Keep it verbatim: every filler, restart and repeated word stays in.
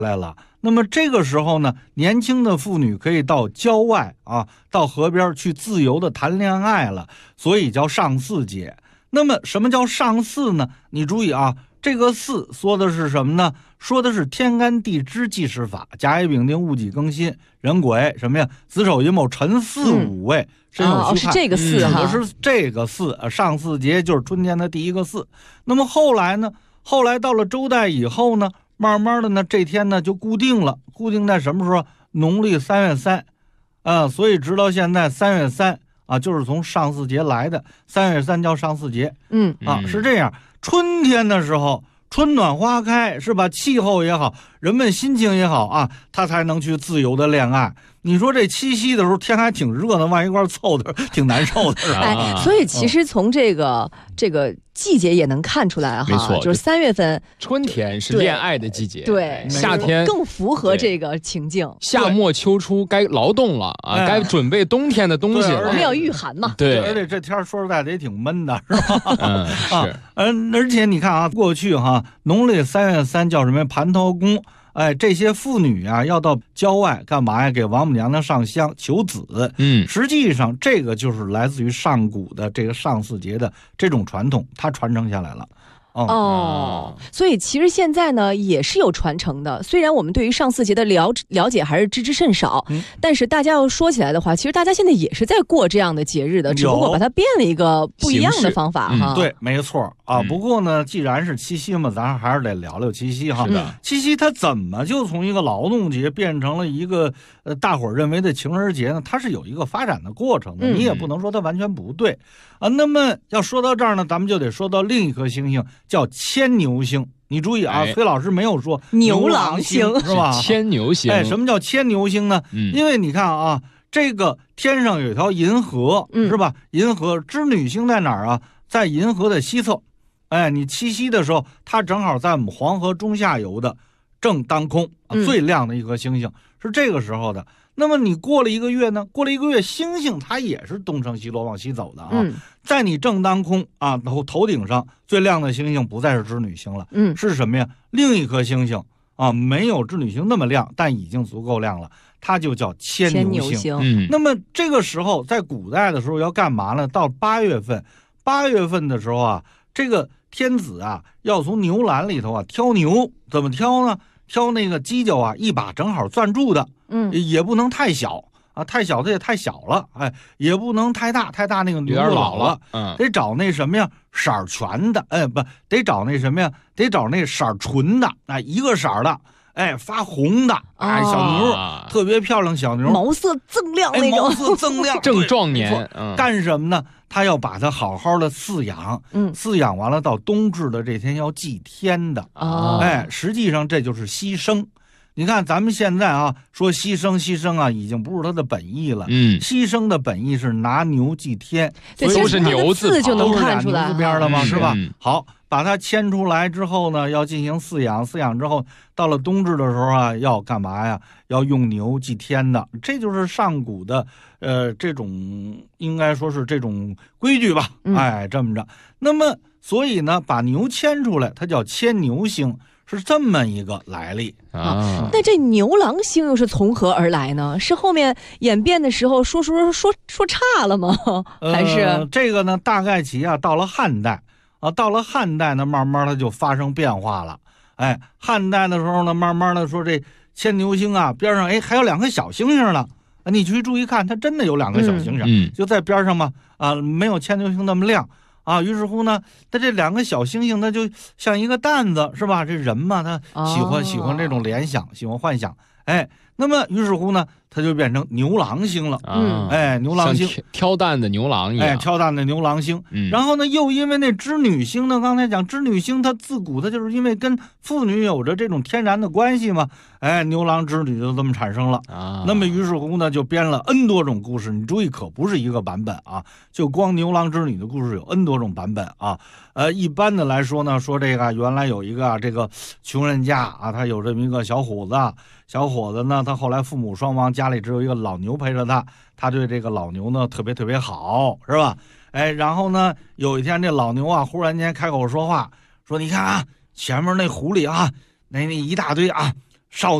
来了。那么这个时候呢，年轻的妇女可以到郊外啊，到河边去自由的谈恋爱了，所以叫上巳节。那么什么叫上巳呢？你注意啊，这个巳说的是什么呢？说的是天干地支计时法，甲乙丙丁戊己庚辛壬癸什么呀？子丑寅卯辰巳午未。 嗯哦，是这个巳哈， 指的是这个巳，上巳节就是春天的第一个巳。那么后来呢？后来到了周代以后呢，慢慢的呢，这天呢就固定了，固定在什么时候？农历三月三，啊，所以直到现在三月三啊，就是从上巳节来的，三月三叫上巳节。 嗯啊，是这样。春天的时候，春暖花开，是吧？气候也好，人们心情也好啊，他才能去自由的恋爱。你说这七夕的时候天还挺热的，往一块凑的挺难受的，是吧？ 哎，所以其实从这个、嗯、这个季节也能看出来哈， 没错， 就是三月份， 春天是恋爱的季节， 对， 夏天更符合这个情境。 夏末秋初该劳动了啊，该准备冬天的东西了， 我们要御寒嘛。 对， 而且这天说实在的也挺闷的，是吧？ 嗯，是。 嗯，而且你看啊，过去哈，农历三月三叫什么蟠桃宫。哎，这些妇女啊，要到郊外干嘛呀？给王母娘娘上香求子。 嗯， 实际上这个就是来自于上古的这个上巳节的这种传统，它传承下来了。 哦, 哦，所以其实现在呢也是有传承的。虽然我们对于上巳节的了了解还是知之甚少，嗯、但是大家要说起来的话，其实大家现在也是在过这样的节日的，只不过把它变了一个不一样的方法哈。 嗯、对，没错啊、嗯。不过呢，既然是七夕嘛，咱还是得聊聊七夕哈。 是的， 七夕它怎么就从一个劳动节变成了一个呃大伙儿认为的情人节呢？它是有一个发展的过程的，嗯、你也不能说它完全不对啊。那么要说到这儿呢，咱们就得说到另一颗星星。叫牵牛星，你注意啊，崔老师没有说牛郎星是吧？ 牵牛星， 哎，什么叫牵牛星呢？ 嗯， 因为你看啊，这个天上有一条银河， 嗯、 是吧？银河织女星在哪儿啊？在银河的西侧。哎，你七夕的时候，它正好在我们黄河中下游的正当空，啊、最亮的一颗星星、嗯、是这个时候的。那么你过了一个月呢？过了一个月，星星它也是东升西落往西走的啊。 嗯、 在你正当空啊头头顶上最亮的星星不再是织女星了， 嗯， 是什么呀？另一颗星星啊，没有织女星那么亮，但已经足够亮了，它就叫牵牛星。 牛星嗯， 那么这个时候在古代的时候要干嘛呢？到八月份，八月份的时候啊，这个天子啊要从牛栏里头啊挑牛，怎么挑呢？挑那个犄角啊，一把正好攥住的。 嗯， 也不能太小啊，太小它也太小了，哎，也不能太大，太大那个牛有点老了，嗯， 得找那什么呀，色儿全的，哎，不得找那什么呀，得找那色儿纯的，哎，一个色儿的，哎，发红的，哎，小牛、 啊、 特别漂亮，小牛毛色锃亮那种， 哎、毛色锃亮， 正壮年、嗯， 干什么呢？他要把它好好的饲养， 嗯， 饲养完了到冬至的这天要祭天的， 哦， 哎，实际上这就是牺牲。你看咱们现在啊说牺牲牺牲啊，已经不是他的本意了。 嗯， 牺牲的本意是拿牛祭天， 所以都是牛字就能看出来， 牛字边的嘛，是吧？ 嗯、 好，把它牵出来之后呢，要进行饲养，饲养之后到了冬至的时候啊，要干嘛呀？要用牛祭天的，这就是上古的呃这种应该说是这种规矩吧。 嗯、 哎，这么着，那么所以呢，把牛牵出来，它叫牵牛星。是这么一个来历啊。 那这牛郎星又是从何而来呢？是后面演变的时候说说说说差了吗？还是、 呃、这个呢？大概其啊，到了汉代啊，到了汉代呢，慢慢的就发生变化了。哎，汉代的时候呢，慢慢的说这牵牛星啊，边上哎还有两颗小星星呢。你去注意看，它真的有两个小星星， 嗯、 就在边上嘛。啊，没有牵牛星那么亮。啊，于是乎呢，他这两个小星星，它就像一个担子，是吧？这人嘛，他喜欢、哦、喜欢这种联想，喜欢幻想，哎，那么于是乎呢，它就变成牛郎星了， 嗯， 哎，牛郎星挑担的牛郎一样， 哎，挑担的牛郎星。 嗯， 然后呢，又因为那织女星呢，刚才讲织女星，它自古它就是因为跟妇女有着这种天然的关系嘛，哎，牛郎织女就这么产生了啊。 那么于是乎呢，就编了 N 多种故事，你注意可不是一个版本啊，就光牛郎织女的故事有 N 多种版本啊。呃，一般的来说呢，说这个原来有一个这个穷人家啊，他有这么一个小伙子，小伙子呢，他后来父母双亡，家里只有一个老牛陪着他，他对这个老牛呢特别特别好，是吧？哎，然后呢，有一天这老牛啊，忽然间开口说话，说你看啊，前面那湖里啊，那那一大堆啊， 少